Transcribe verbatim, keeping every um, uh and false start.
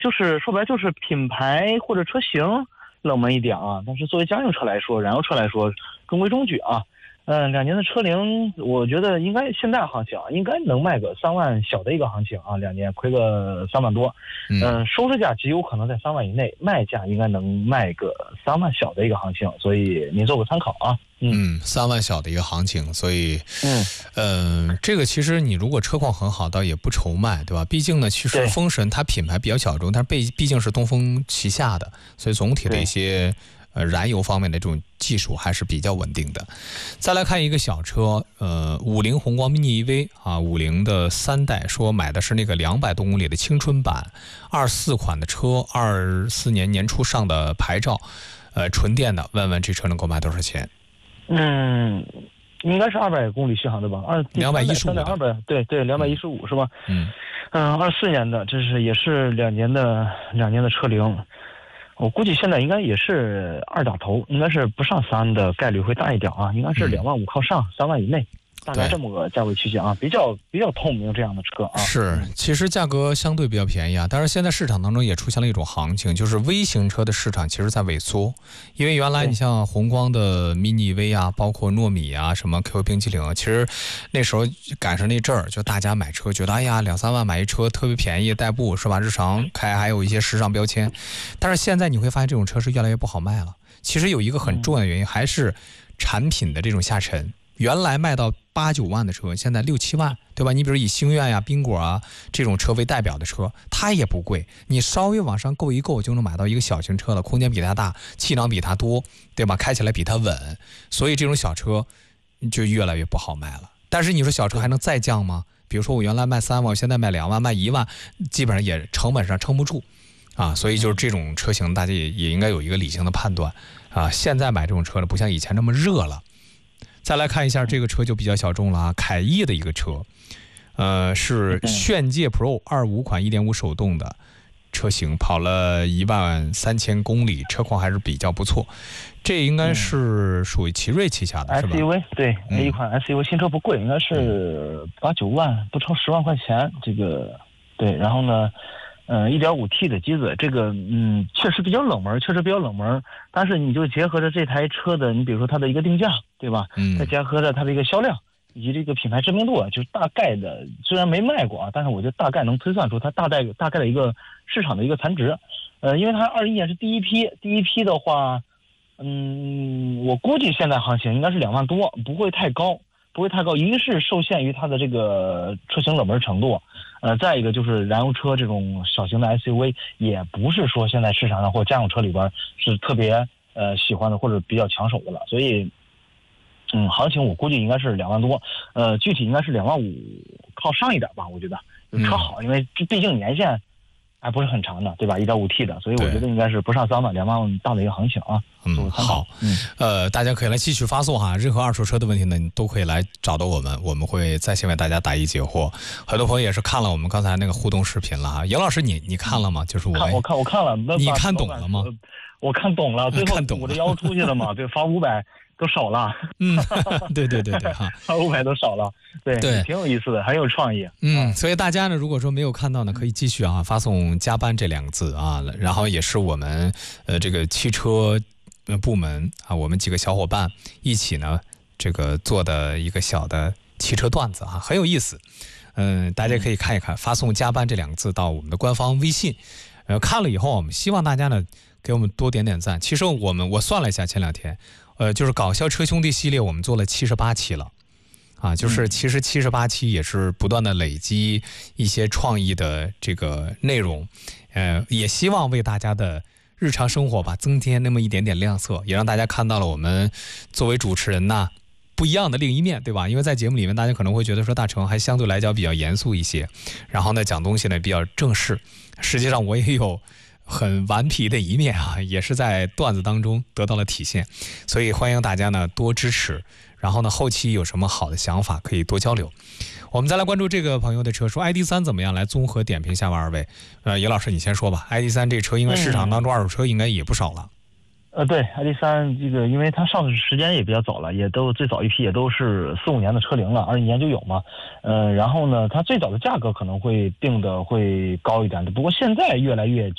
就是说白了就是品牌或者车型冷门一点啊，但是作为家用车来说，燃油车来说中规中矩啊。嗯，两年的车龄，我觉得应该现在行情啊，应该能卖个三万小的一个行情啊，两年亏个三万多。嗯、呃，收市价极有可能在三万以内，卖价应该能卖个三万小的一个行情，所以您做个参考啊。 嗯，三万小的一个行情，所以，嗯，呃，这个其实你如果车况很好，倒也不愁卖，对吧？毕竟呢，其实风神它品牌比较小众，但是被毕竟是东风旗下的，所以总体的一些呃燃油方面的这种技术还是比较稳定的。再来看一个小车，呃，五菱宏光 mini E V 啊，五菱的三代，说买的是那个两百多公里的青春版，二四款的车，二四年年初上的牌照，呃，纯电的，问问这车能够卖多少钱？ 嗯，应该是二百公里续航的吧？二两百一十五， 二百对对，两百一十五是吧？ 嗯嗯，二四年的，这是也是两年的两年的车龄，我估计现在应该也是二打头，应该是不上三的概率会大一点啊，应该是两万五靠上，三、嗯、万以内。大概这么个价位区间啊，比较比较透明这样的车啊。 是，其实价格相对比较便宜啊，但是现在市场当中也出现了一种行情，就是微型车的市场其实在萎缩，因为原来你像宏光的 mini V 啊，包括糯米啊，什么 Q Q 冰淇淋啊，其实那时候赶上那阵儿，就大家买车觉得哎呀两三万买一车特别便宜，代步是吧？日常开还有一些时尚标签，但是现在你会发现这种车是越来越不好卖了。其实有一个很重要的原因，还是产品的这种下沉。原来卖到八九万的车，现在六七万，对吧？你比如以星越呀、宾果啊这种车为代表的车，它也不贵，你稍微往上够一够就能买到一个小型车了，空间比它大，气囊比它多，对吧？开起来比它稳，所以这种小车就越来越不好卖了。但是你说小车还能再降吗？比如说我原来卖三万，我现在卖两万、卖一万，基本上也成本上撑不住啊。所以就是这种车型，大家也也应该有一个理性的判断啊。现在买这种车呢，不像以前那么热了。再来看一下这个车就比较小众了啊，凯翼的一个车，呃，是炫界 Pro 二五款一点五手动的车型，跑了一万三千公里，车况还是比较不错。这应该是属于奇瑞旗下的，是吧 ？S U V 对，嗯、一款 S U V 新车不贵，应该是八九万，不超十万块钱。这个对，然后呢？嗯 ，一点五 T 的机子，这个嗯确实比较冷门，确实比较冷门。但是你就结合着这台车的，你比如说它的一个定价，对吧？嗯。再结合着它的一个销量以及这个品牌知名度，就是大概的，虽然没卖过啊，但是我觉得大概能推算出它大概大概的一个市场的一个残值。呃，因为它二一年是第一批，第一批的话，嗯，我估计现在行情应该是两万多，不会太高。不会太高，一是受限于它的这个车型冷门程度，呃，再一个就是燃油车这种小型的 S U V 也不是说现在市场上或家用车里边是特别呃喜欢的或者比较抢手的了，所以，嗯，行情我估计应该是两万多，呃，具体应该是两万五靠上一点吧，我觉得车好，因为毕竟年限还不是很长的，对吧？ 一点五 T 的，所以我觉得应该是不上三万，两万大的一个行情啊。 嗯，好，嗯，呃，大家可以来继续发送哈，任何二手车的问题呢，你都可以来找到我们，我们会在线为大家答疑解惑。很多朋友也是看了我们刚才那个互动视频了哈，杨老师你你看了吗？就是我看我看我看了， 你看懂了吗？ 我看懂了，最后捂着腰出去了嘛，对，罚五百都少了。 嗯，对对对对哈， 罚五百都少了，对对，挺有意思的，很有创意。 嗯，所以大家呢，如果说没有看到呢，可以继续啊，发送加班这两个字啊，然后也是我们呃这个汽车部门啊，我们几个小伙伴一起呢，这个做的一个小的汽车段子啊，很有意思。嗯、呃，大家可以看一看，发送加班这两个字到我们的官方微信。呃，看了以后，我们希望大家呢给我们多点点赞。其实我们我算了一下，前两天，呃，就是搞笑车兄弟系列，我们做了七十八期了，啊，就是其实七十八期也是不断的累积一些创意的这个内容，呃，也希望为大家的日常生活吧增添那么一点点亮色，也让大家看到了我们作为主持人呐不一样的另一面，对吧？因为在节目里面，大家可能会觉得说大成还相对来讲比较严肃一些，然后呢讲东西呢比较正式。实际上我也有很顽皮的一面啊，也是在段子当中得到了体现。所以欢迎大家呢多支持，然后呢后期有什么好的想法可以多交流。我们再来关注这个朋友的车，说 I D 三 怎么样？来综合点评一下吧，二位。呃，叶老师你先说吧。I D 三 这车应该市场当中二手车应该也不少了。 呃，对 ，I D 三 这个，因为它上市时间也比较早了，也都最早一批也都是四五年的车龄了，二一年就有嘛。呃，然后呢，它最早的价格可能会定的会高一点的，不过现在越来越